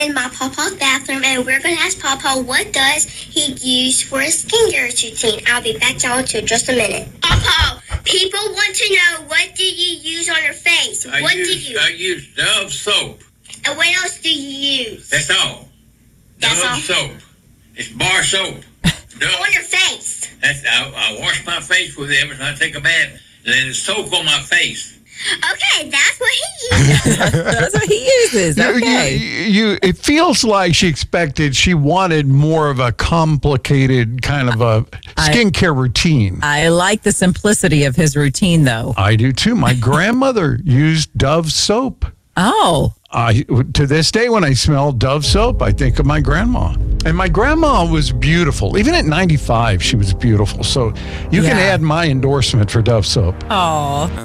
in my Papa's bathroom, and we're going to ask Papa what does he use for his skincare routine. I'll be back down to just a minute. Papa, people want to know, what do you use on your face? I use Dove soap. And what else do you use? That's all. Dove soap. It's bar soap. On your face. I wash my face with it every time I take a bath. And then it's soap on my face. Okay, that's what he uses. That's what he uses. Okay. It feels like she wanted more of a complicated kind of a skincare routine. I like the simplicity of his routine, though. I do too. My grandmother used Dove soap. Oh. To this day, when I smell Dove soap, I think of my grandma. And my grandma was beautiful. Even at 95, she was beautiful. So you can add my endorsement for Dove soap. Oh.